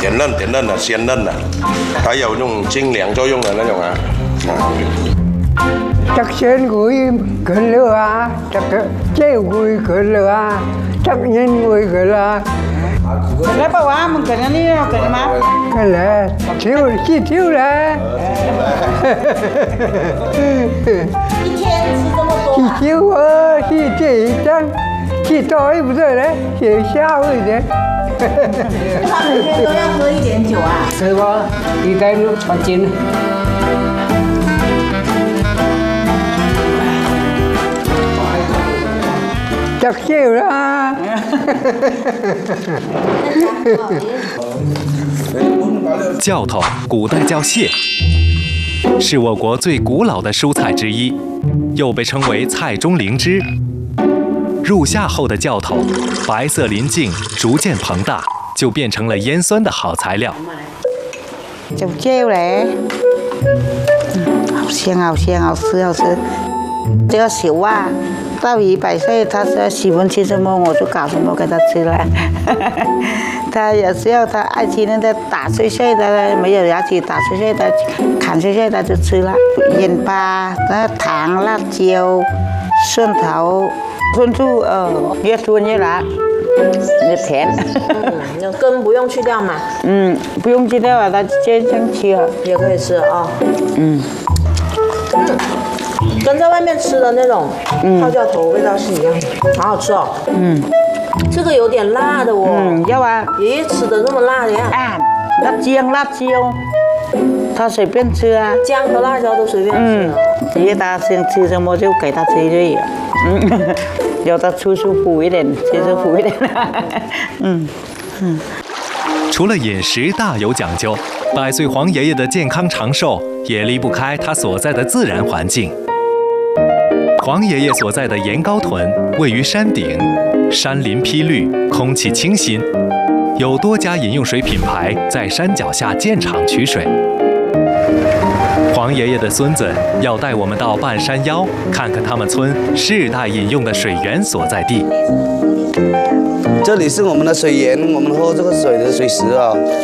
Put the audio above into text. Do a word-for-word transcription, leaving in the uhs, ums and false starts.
甜嫩甜嫩的鲜嫩的，还有那种清凉作用的那种啊。 chắc sen gối gần lửa à, chắc chế gối gần lửa à, chắc nhân gối gần là. Cái bao á, mình cần cái này cần mà. Cái là thiếu, chỉ thiếu là. Chỉ thiếu ơ, chỉ chỉ chăng, chỉ tối bây giờ đấy, chỉ sao rồi đấy. 他每天都要喝一点酒啊？ 是吧？一袋六八斤。chắc chịu đó. 教头，古代叫蟹，是我国最古老的蔬菜之一，又被称为菜中灵芝。入夏后的教头，白色鳞茎逐渐膨大，就变成了腌酸的好材料。 Chồng treo đấy, hào xiang hào xiang hào sư hào sư,这个小啊。 到一百岁，他说喜欢吃什么，我就搞什么给他吃了。他有时候他爱吃那个打碎碎的，没有牙齿打碎碎的，砍碎碎的就吃了。盐巴、那糖、辣椒、蒜头、昆醋，呃，越多越辣，越甜。 嗯，根不用去掉嘛。 嗯，不用去掉啊，他直接这样吃了。 也可以吃啊。 嗯。 跟在外面吃的那种泡椒头味道是一样的，好好吃哦。嗯，这个有点辣的哦。 嗯，要啊。 爷爷吃的那么辣的呀？ 啊，辣姜辣椒，他随便吃啊。 姜和辣椒都随便吃。 嗯，爷爷他想吃什么就给他吃就有。嗯，有的舒舒服一点，吃舒服一点。嗯嗯。 除了饮食大有讲究，百岁黄爷爷的健康长寿也离不开他所在的自然环境。 黄爷爷所在的盐高屯位于山顶，山林披绿，空气清新，有多家饮用水品牌在山脚下建厂取水。黄爷爷的孙子要带我们到半山腰看看他们村世代饮用的水源所在地。 这里是我们的水源，我们喝这个水的水池啊。